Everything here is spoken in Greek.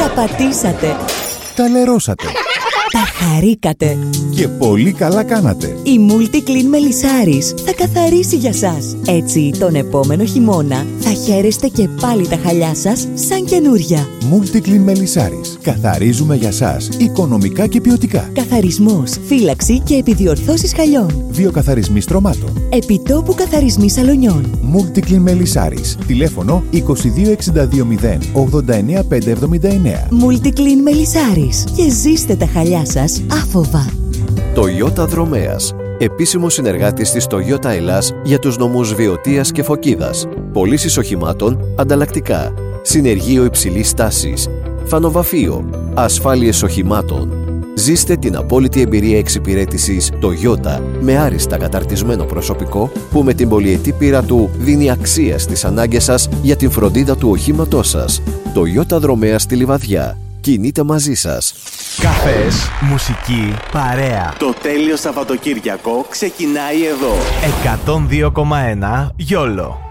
Τα πατήσατε. Τα λερώσατε. Τα χαρήκατε. Και πολύ καλά κάνατε. Η Multiclean Μελισσάρης θα καθαρίσει για σας. Έτσι, τον επόμενο χειμώνα θα χαίρεστε και πάλι τα χαλιά σας σαν καινούρια. Multiclean Μελισσάρης. Καθαρίζουμε για σας, οικονομικά και ποιοτικά. Καθαρισμός, φύλαξη και επιδιορθώσεις χαλιών. Βιοκαθαρισμοί στρωμάτων. Επιτόπου καθαρισμοί σαλονιών. Multiclean Μελισσάρης. Τηλέφωνο 22620 89 579. Multiclean Μελισσάρης. Και ζήστε τα χαλιά σας άφοβα. Toyota Δρομέας. Επίσημος συνεργάτης της Toyota Ελλάς για τους νομούς Βιωτίας και Φωκίδας. Πωλήσεις οχημάτων, ανταλλακτικά. Συνεργείο υψηλής τάσης. Φανοβαφείο. Ασφάλειες οχημάτων. Ζήστε την απόλυτη εμπειρία εξυπηρέτησης Toyota με άριστα καταρτισμένο προσωπικό που με την πολυετή πείρα του δίνει αξία στις ανάγκες σας για την φροντίδα του οχήματός σας. Toyota Δρομέας στη Λιβαδιά. Κινείται μαζί σας. Καφές, μουσική, παρέα. Το τέλειο Σαββατοκύριακο ξεκινάει εδώ. 102,1 YOLO.